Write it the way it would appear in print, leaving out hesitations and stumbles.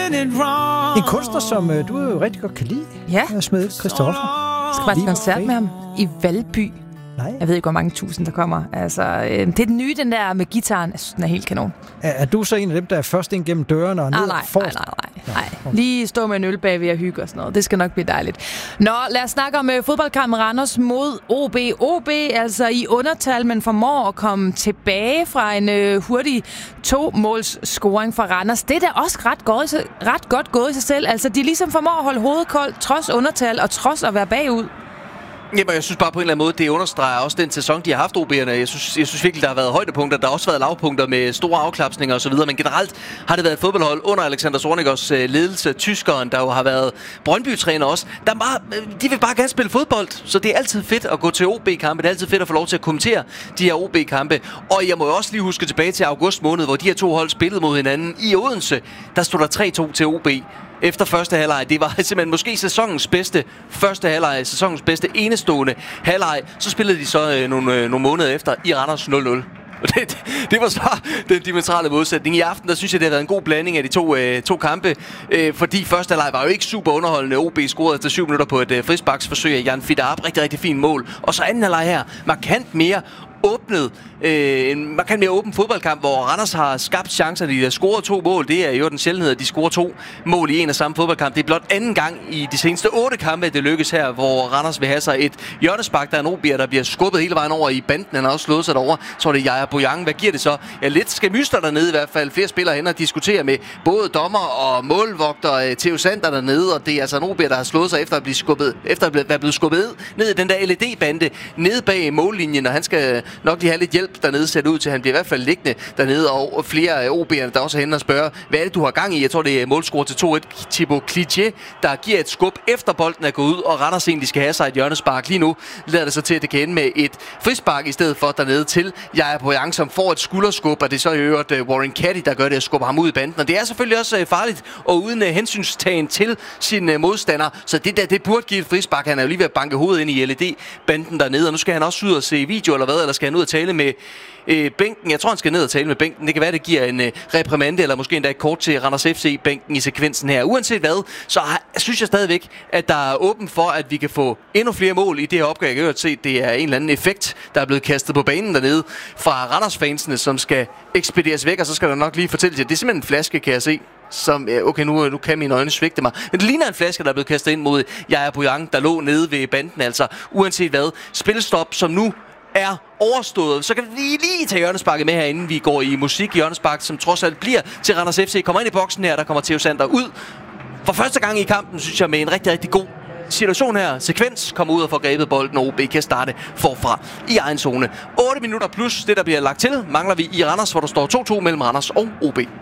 En kunstner, som du jo rigtig godt kan lide. Ja. Smed Christoffer. Jeg skal bare til koncert med ham i Valby. Nej. Jeg ved ikke, hvor mange tusind, der kommer. Altså, det er den nye, den der med gitaren. Jeg synes, den er helt kanon. Er du så en af dem, der er først ind gennem dørene og ned forrest? Nej. Lige stå med en øl bagved og hygge og sådan noget. Det skal nok blive dejligt. Nå, lad os snakke om fodboldkampen Randers mod OB. OB altså i undertal, men formår at komme tilbage fra en hurtig 2-måls scoring fra Randers. Det er da også ret godt gået i sig selv. Altså, de ligesom formår at holde hovedet koldt, trods undertal og trods at være bagud. Jamen, jeg synes bare på en eller anden måde, det understreger også den sæson, de har haft OB'erne. Jeg synes virkelig, der har været højdepunkter. Der har også været lavpunkter med store afklapsninger osv. Men generelt har det været et fodboldhold under Alexander Zornigers ledelse. Tyskeren, der jo har været Brøndby-træner også. De vil bare gerne spille fodbold. Så det er altid fedt at gå til OB-kampe. Det er altid fedt at få lov til at kommentere de her OB-kampe. Og jeg må jo også lige huske tilbage til august måned, hvor de her to hold spillede mod hinanden i Odense. Der stod der 3-2 til OB. Efter første halvleg. Det var simpelthen måske sæsonens bedste første halvleg, sæsonens bedste enestående halvleg. Så spillede de så nogle måneder efter i Randers 0-0. Det var så den diametrale modsætning. I aften, der synes jeg, det har været en god blanding af de to kampe. Fordi første halvleg var jo ikke super underholdende. OB scorede efter 7 minutter på et frisparksforsøg af Jan Fidarab. Rigtig, rigtig fint mål. Og så anden halvleg her. Markant mere åben fodboldkamp, hvor Randers har skabt chancer. De har scoret 2 mål. Det er jo den sjældenhed, at de scorer 2 mål i en og samme fodboldkamp. Det er blot anden gang i de seneste 8 kampe, det lykkes her, hvor Randers vil have sig et hjørnespark. Der er en OB'er, der bliver skubbet hele vejen over i banden. Han har også slået sig derover. Så er det Jaja Bojang. Hvad giver det så? Ja, lidt skæmyster dernede i hvert fald. Flere spillere hen og diskuterer med både dommer og målvogter. Theo Sander dernede, og det er altså en OB'er, der har slået sig efter at være blevet skubbet ned i den der LED-bande nede bag mållinjen, og han skal nok lige have lidt hjælp dernede, ser det ud til. Han bliver i hvert fald liggende dernede, og flere af OB'erne, der også er henne og spørger, hvad er det, du har gang i? Jeg tror, det er målscore til 2-1. Thibaut Clichet, der giver et skub efter bolden er gået ud, og Randers egentlig skal have sig et hjørnespark. Lige nu lader det så til, at det kan ende med et frispark i stedet for dernede til Jaja Bojang, som får et skulderskub, og det er så i øvrigt Warren Caddy, der gør det, at skubber ham ud i banden. Og det er selvfølgelig også farligt, og uden hensynstagen til sin modstander. Så det burde give et frispark. Han er jo lige ved at banke hovedet ind i LED-banden dernede, og nu skal han også ud og se video eller hvad, eller skal han ud og tale med bænken. Jeg tror, han skal ned og tale med bænken. Det kan være, det giver en reprimande, eller måske endda et kort til Randers FC-bænken i sekvensen her. Uanset hvad, så synes jeg stadigvæk, at der er åben for, at vi kan få endnu flere mål i det her opgør. Jeg kan se, at det er en eller anden effekt, der er blevet kastet på banen dernede fra Randers-fansene, som skal ekspederes væk, og så skal der nok lige fortælle jer, det er simpelthen en flaske, kan jeg se. Som, okay, nu kan mine øjne svigte mig. Men det ligner en flaske, der er blevet kastet ind mod Jaja Bojang, der lå nede ved banden. Altså, uanset hvad, spilstop, som nu er overstået, så kan vi lige tage hjørnesparket med her, inden vi går i musik. Hjørnespark, som trods alt bliver til Randers FC. Kommer ind i boksen her, der kommer Theo Sander ud. For første gang i kampen, synes jeg, med en rigtig, rigtig god situation her. Sekvens kommer ud og får grebet bolden, og OB kan starte forfra i egen zone. 8 minutter plus det, der bliver lagt til, mangler vi i Randers, hvor der står 2-2 mellem Randers og OB.